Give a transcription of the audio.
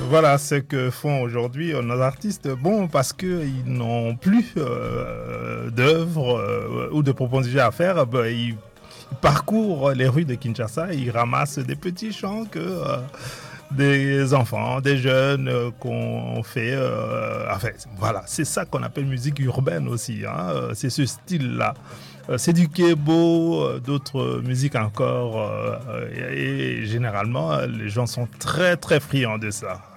voilà ce que font aujourd'hui nos artistes. Bon, parce qu'ils n'ont plus d'œuvres ou de propositions à faire, ils parcourent les rues de Kinshasa, ils ramassent des petits chants que des enfants, des jeunes qu'on fait. Enfin, voilà, c'est ça qu'on appelle musique urbaine aussi. Hein, c'est ce style-là. C'est du kebo, d'autres musiques encore. Et généralement, les gens sont très très friands de ça.